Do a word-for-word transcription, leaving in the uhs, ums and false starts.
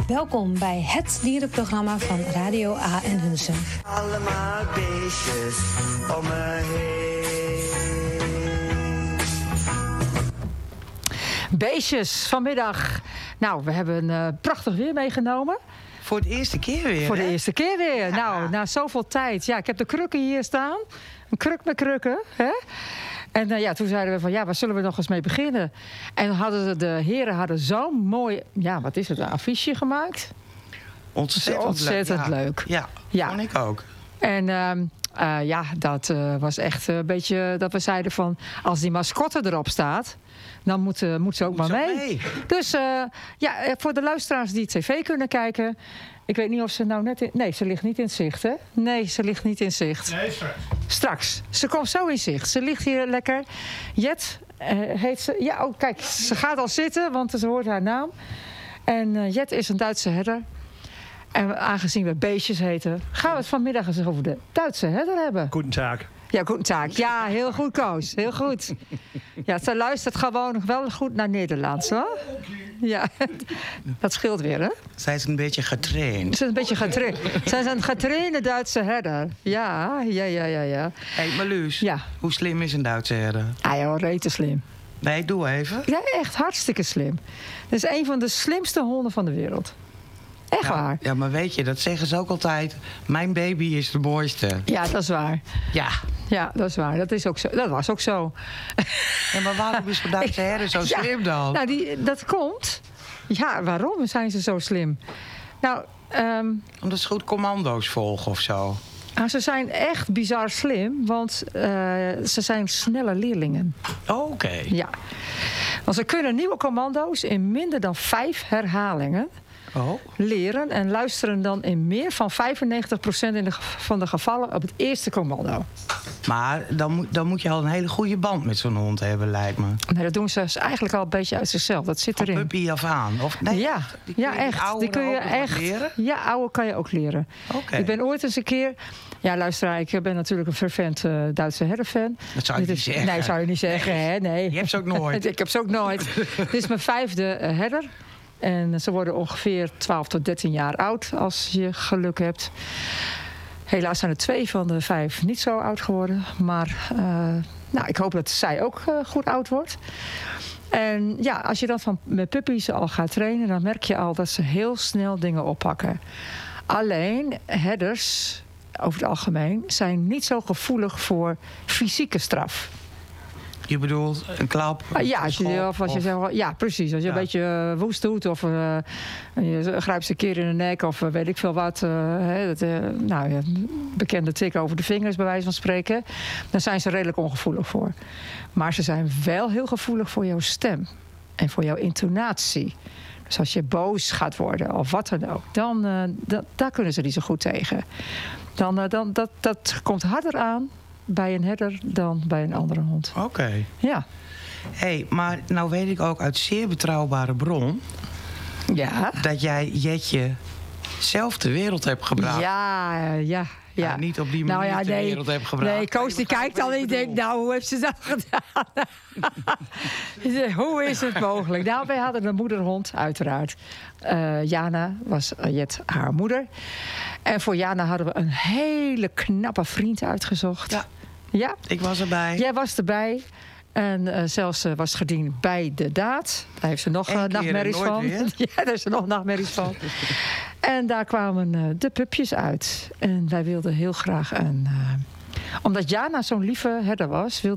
Welkom bij het dierenprogramma van Radio A en Hunsen. Allemaal beestjes om me heen. Beestjes, vanmiddag. Nou, we hebben uh, prachtig weer meegenomen. Voor de eerste keer weer, Voor de hè? eerste keer weer. Ja. Nou, na zoveel tijd. Ja, ik heb de krukken hier staan. Een kruk met krukken, hè? En uh, ja, toen zeiden we van, ja, waar zullen we nog eens mee beginnen? En hadden de heren hadden zo'n mooi, ja, wat is het, een affiche gemaakt. Ontzettend, Ontzettend leuk. leuk. Ja, Ja. ja, vond ik ook. En uh, uh, ja, dat uh, was echt een beetje dat we zeiden van, als die mascotte erop staat, dan moet, uh, moet ze ook Moet maar ze ook mee. mee. Dus uh, ja, voor de luisteraars die tv kunnen kijken, ik weet niet of ze nou net in... Nee, ze ligt niet in zicht, hè? Nee, ze ligt niet in zicht. Nee, straks. Straks. Ze komt zo in zicht. Ze ligt hier lekker. Jet uh, heet ze. Ja, oh, kijk, ze gaat al zitten, want ze hoort haar naam. En uh, Jet is een Duitse herder. En aangezien we beestjes heten, gaan we het vanmiddag eens over de Duitse herder hebben. Goedendag. Ja, goed taak. Ja, heel goed, Koos. Heel goed. Ja, ze luistert gewoon nog wel goed naar Nederlands, hoor. Ja, dat scheelt weer, hè? Zij is een beetje getraind. Ze is een beetje getraind. Zij is een getrainde Duitse herder. Ja, ja, ja, ja, ja. Hé, hey, Marluus, Ja. hoe slim is een Duitse herder? Ah, joh, rete slim. Nee, doe even. Ja, echt hartstikke slim. Het is een van de slimste honden van de wereld. Echt ja, waar. Ja, maar weet je, dat zeggen ze ook altijd. Mijn baby is de mooiste. Ja, dat is waar. Ja. Ja, dat is waar. Dat, is ook zo. Dat was ook zo. Ja, maar waarom is een Duitse herder zo Ja, slim dan? Nou, die, dat komt. Ja, waarom zijn ze zo slim? Nou, um, Omdat ze goed commando's volgen of zo. nou, ze zijn echt bizar slim, want uh, ze zijn snelle leerlingen. Oh, oké. Okay. Ja. Want ze kunnen nieuwe commando's in minder dan vijf herhalingen Oh. leren en luisteren dan in meer van vijfennegentig procent in de, van de gevallen op het eerste commando. Maar dan moet, dan moet je al een hele goede band met zo'n hond hebben, lijkt me. Nee, dat doen ze eigenlijk al een beetje uit zichzelf. Dat zit Van erin. puppy af aan? Of, nee, ja, die kun ja, je echt. oude Die kun je ook nog echt leren? Ja, oude kan je ook leren. Okay. Ik ben ooit eens een keer. Ja, luister, ik ben natuurlijk een fervent uh, Duitse herderfan. Dat zou je Dit niet is, zeggen. Nee, zou je niet zeggen, nee. hè? Nee. Je hebt ze ook nooit. Ik heb ze ook nooit. Dit is mijn vijfde uh, herder. En ze worden ongeveer twaalf tot dertien jaar oud als je geluk hebt. Helaas zijn er twee van de vijf niet zo oud geworden. Maar uh, nou, ik hoop dat zij ook uh, goed oud wordt. En ja, als je dan van, met puppies al gaat trainen, dan merk je al dat ze heel snel dingen oppakken. Alleen herders, over het algemeen, zijn niet zo gevoelig voor fysieke straf. Je bedoelt een klap? Ah, ja, als je, schop, of als je of... zegt, ja, precies. Als je Ja. een beetje uh, woest doet of uh, je grijpt ze een keer in de nek of uh, weet ik veel wat. Uh, hè, dat, uh, nou, ja, bekende tik over de vingers, bij wijze van spreken. Dan zijn ze redelijk ongevoelig voor. Maar ze zijn wel heel gevoelig voor jouw stem en voor jouw intonatie. Dus als je boos gaat worden of wat dan ook, dan uh, dat, daar kunnen ze niet zo goed tegen. Dan, uh, dan, dat, dat komt harder aan bij een herder dan bij een andere hond. Oké. Okay. Ja. Hé, hey, maar nou weet ik ook uit zeer betrouwbare bron... Ja. dat jij Jetje zelf de wereld hebt gebracht. Ja, ja, ja. Ja, niet op die manier nou ja, de nee, wereld hebt gebracht. Nee, Koos die kijkt al en die denkt, nou, hoe heeft ze dat gedaan? Hoe is het mogelijk? Nou, wij hadden een moederhond, uiteraard. Uh, Jana was uh, Jet haar moeder. En voor Jana hadden we een hele knappe vriend uitgezocht. Ja, ja. Ik was erbij. Jij was erbij. En uh, zelfs uh, was gediend bij de daad. Daar heeft ze nog uh, nachtmerries van. Ja, daar heeft ze nog nachtmerries van. En daar kwamen uh, de pupjes uit. En wij wilden heel graag een... Uh, omdat Jana zo'n lieve herder was, wilden